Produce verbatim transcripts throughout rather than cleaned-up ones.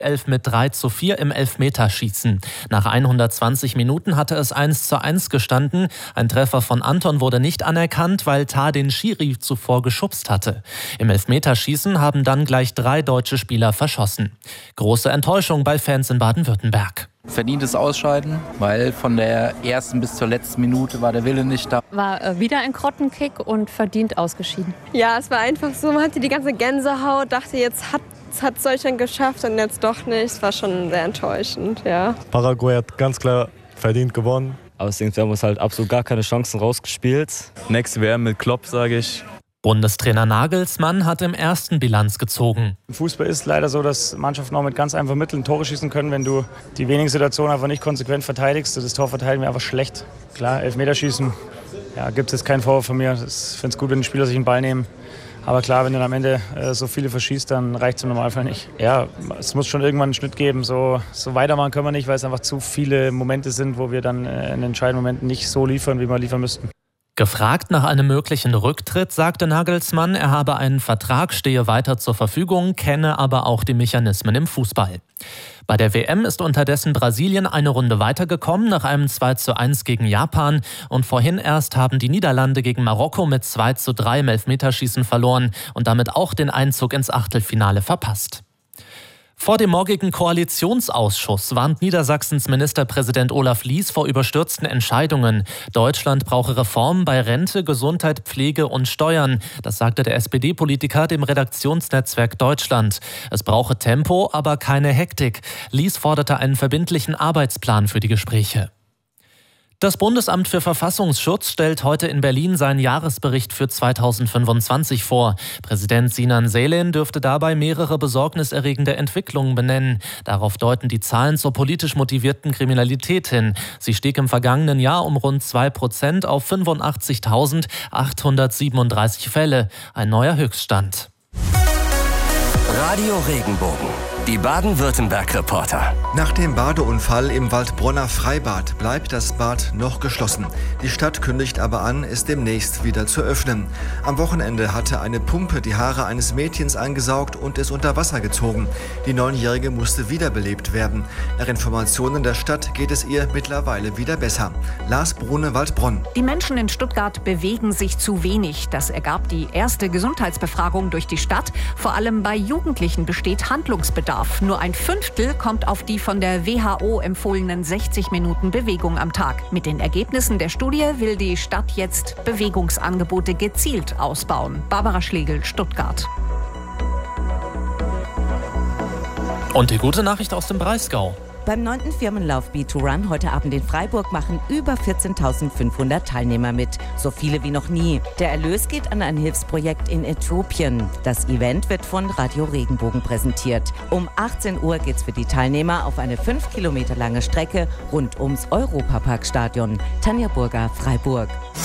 elf mit drei zu vier im Elfmeterschießen. Nach hundertzwanzig Minuten hatte es eins zu eins gestanden. Ein Treffer von Anton wurde nicht anerkannt, weil Tah den Schiri zuvor geschubst hatte. Im Elfmeterschießen haben dann gleich drei deutsche Spieler verschossen. Große Enttäuschung bei Fans in Baden-Württemberg. Verdientes Ausscheiden, weil von der ersten bis zur letzten Minute war der Wille nicht da. War äh, wieder ein Grottenkick und verdient ausgeschieden. Ja, es war einfach so, man hatte die ganze Gänsehaut, dachte, jetzt hat es Deutschland geschafft und jetzt doch nicht. Es war schon sehr enttäuschend, ja. Paraguay hat ganz klar verdient gewonnen. Aber ich denke, wir haben uns halt absolut gar keine Chancen rausgespielt. Nächste W M mit Klopp, sage ich. Bundestrainer Nagelsmann hat im ersten Bilanz gezogen. Im Fußball ist leider so, dass Mannschaften auch mit ganz einfachen Mitteln Tore schießen können, wenn du die wenigen Situationen einfach nicht konsequent verteidigst. Das Tor verteidigen wir einfach schlecht. Klar, Elfmeterschießen, ja, gibt es jetzt keinen Vorwurf von mir. Ich finde es gut, wenn die Spieler sich den Ball nehmen. Aber klar, wenn du dann am Ende äh, so viele verschießt, dann reicht es im Normalfall nicht. Ja, es muss schon irgendwann einen Schnitt geben. So, so weitermachen können wir nicht, weil es einfach zu viele Momente sind, wo wir dann äh, in entscheidenden Momenten nicht so liefern, wie wir liefern müssten. Gefragt nach einem möglichen Rücktritt, sagte Nagelsmann, er habe einen Vertrag, stehe weiter zur Verfügung, kenne aber auch die Mechanismen im Fußball. Bei der W M ist unterdessen Brasilien eine Runde weitergekommen nach einem zwei zu eins gegen Japan und vorhin erst haben die Niederlande gegen Marokko mit zwei zu drei im Elfmeterschießen verloren und damit auch den Einzug ins Achtelfinale verpasst. Vor dem morgigen Koalitionsausschuss warnt Niedersachsens Ministerpräsident Olaf Lies vor überstürzten Entscheidungen. Deutschland brauche Reformen bei Rente, Gesundheit, Pflege und Steuern. Das sagte der S P D-Politiker dem Redaktionsnetzwerk Deutschland. Es brauche Tempo, aber keine Hektik. Lies forderte einen verbindlichen Arbeitsplan für die Gespräche. Das Bundesamt für Verfassungsschutz stellt heute in Berlin seinen Jahresbericht für zweitausendfünfundzwanzig vor. Präsident Sinan Selin dürfte dabei mehrere besorgniserregende Entwicklungen benennen. Darauf deuten die Zahlen zur politisch motivierten Kriminalität hin. Sie stieg im vergangenen Jahr um rund zwei Prozent auf fünfundachtzigtausendachthundertsiebenunddreißig Fälle. Ein neuer Höchststand. Radio Regenbogen. Die Baden-Württemberg-Reporter. Nach dem Badeunfall im Waldbronner Freibad bleibt das Bad noch geschlossen. Die Stadt kündigt aber an, es demnächst wieder zu öffnen. Am Wochenende hatte eine Pumpe die Haare eines Mädchens angesaugt und es unter Wasser gezogen. Die Neunjährige musste wiederbelebt werden. Nach Informationen der Stadt geht es ihr mittlerweile wieder besser. Lars Brune, Waldbronn. Die Menschen in Stuttgart bewegen sich zu wenig. Das ergab die erste Gesundheitsbefragung durch die Stadt. Vor allem bei Jugendlichen besteht Handlungsbedarf. Nur ein Fünftel kommt auf die von der W H O empfohlenen sechzig Minuten Bewegung am Tag. Mit den Ergebnissen der Studie will die Stadt jetzt Bewegungsangebote gezielt ausbauen. Barbara Schlegel, Stuttgart. Und die gute Nachricht aus dem Breisgau. Beim neunten Firmenlauf B zwei Run heute Abend in Freiburg machen über vierzehntausendfünfhundert Teilnehmer mit. So viele wie noch nie. Der Erlös geht an ein Hilfsprojekt in Äthiopien. Das Event wird von Radio Regenbogen präsentiert. Um achtzehn Uhr geht's für die Teilnehmer auf eine fünf Kilometer lange Strecke rund ums Europaparkstadion. Tanja Burger, Freiburg.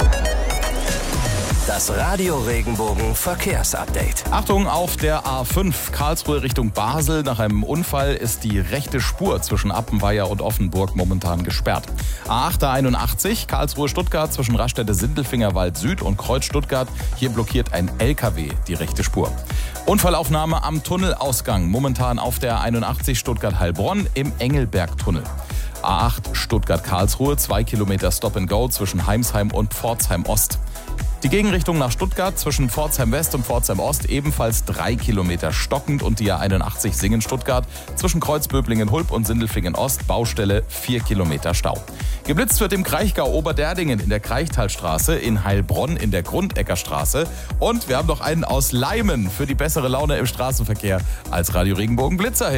Das Radio Regenbogen Verkehrsupdate. Achtung, auf der A fünf Karlsruhe Richtung Basel. Nach einem Unfall ist die rechte Spur zwischen Appenweier und Offenburg momentan gesperrt. A acht einundachtzig Karlsruhe-Stuttgart zwischen Raststätte-Sindelfingerwald Süd und Kreuz Stuttgart. Hier blockiert ein L K W die rechte Spur. Unfallaufnahme am Tunnelausgang. Momentan auf der einundachtzig Stuttgart-Heilbronn im Engelbergtunnel. A acht Stuttgart-Karlsruhe, zwei Kilometer Stop and Go zwischen Heimsheim und Pforzheim Ost. Die Gegenrichtung nach Stuttgart zwischen Pforzheim West und Pforzheim Ost ebenfalls drei Kilometer stockend und die A einundachtzig Singen-Stuttgart zwischen Kreuzböblingen-Hulb und Sindelfingen Ost, Baustelle vier Kilometer Stau. Geblitzt wird im Kraichgau Oberderdingen in der Kraichtalstraße, in Heilbronn in der Grundeckerstraße und wir haben noch einen aus Leimen für die bessere Laune im Straßenverkehr als Radio Regenbogen Blitzer.